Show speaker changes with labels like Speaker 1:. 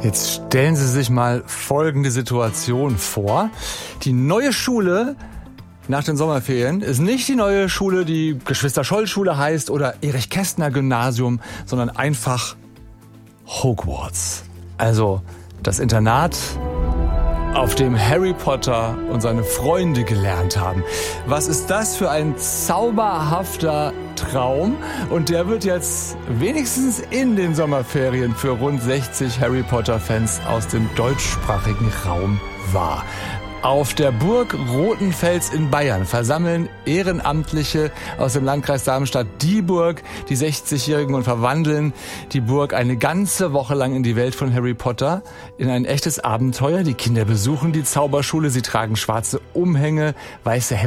Speaker 1: Jetzt stellen Sie sich mal folgende Situation vor. Die neue Schule nach den Sommerferien ist nicht die neue Schule, die Geschwister-Scholl-Schule heißt oder Erich-Kästner-Gymnasium, sondern einfach Hogwarts. Also das Internat, auf dem Harry Potter und seine Freunde gelernt haben. Was ist das für ein zauberhafter Traum? Und der wird jetzt wenigstens in den Sommerferien für rund 60 Harry Potter-Fans aus dem deutschsprachigen Raum wahr. Auf der Burg Rothenfels in Bayern versammeln Ehrenamtliche aus dem Landkreis Darmstadt-Dieburg die 60-Jährigen und verwandeln die Burg eine ganze Woche lang in die Welt von Harry Potter, in ein echtes Abenteuer. Die Kinder besuchen die Zauberschule, sie tragen schwarze Umhänge, weiße Hemden